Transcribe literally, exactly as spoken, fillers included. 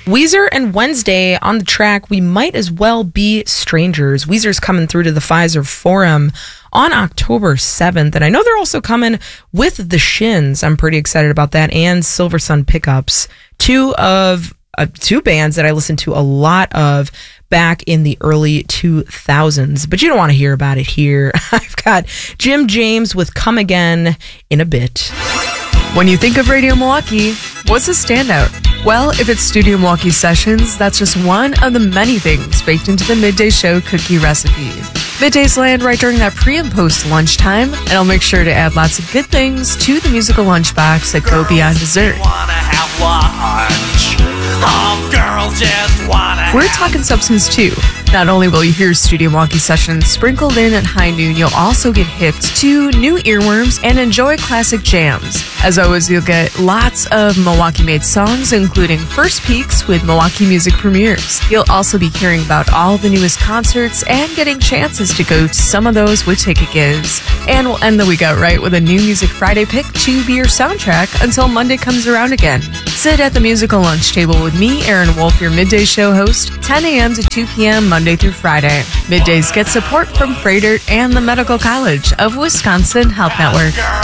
Weezer and Wednesday on the track, We Might As Well Be Strangers. Weezer's coming through to the Pfizer Forum on October seventh, and I know they're also coming with the Shins. I'm pretty excited about that, and Silver Sun Pickups, two of uh, two bands that I listened to a lot of back in the early two thousands, but you don't want to hear about it here. I've got Jim James with Come Again in a bit. When you think of Radio Milwaukee, what's a standout? Well, if it's Studio Milwaukee Sessions, that's just one of the many things baked into the Midday Show cookie recipe. Middays land right during that pre and post lunchtime, and I'll make sure to add lots of good things to the musical lunchbox that go beyond dessert. Wanna have lunch. Oh, girls just wanna We're talking substance too. Not only will you hear Studio Milwaukee Sessions sprinkled in at high noon, you'll also get hipped to new earworms and enjoy classic jams. As always, you'll get lots of Milwaukee-made songs, including First Peaks with Milwaukee Music Premieres. You'll also be hearing about all the newest concerts and getting chances to go to some of those with ticket gives. And we'll end the week out right with a new Music Friday pick to be your soundtrack until Monday comes around again. Sit at the musical lunch table with me, Aaron Wolf, your Midday Show host, ten a.m. to two p.m. Monday through Friday. Middays get support from Freighter and the Medical College of Wisconsin Health Network.